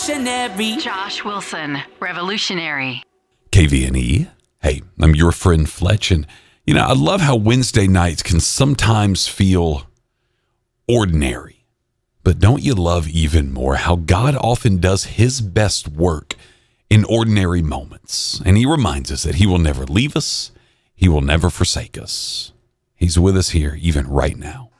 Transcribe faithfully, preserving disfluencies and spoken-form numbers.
revolutionary. Josh Wilson, revolutionary. K V N E. Hey, I'm your friend Fletch, and you know, I love how Wednesday nights can sometimes feel ordinary. But don't you love even more how God often does his best work in ordinary moments? And he reminds us that he will never leave us. He will never forsake us. He's with us here even right now.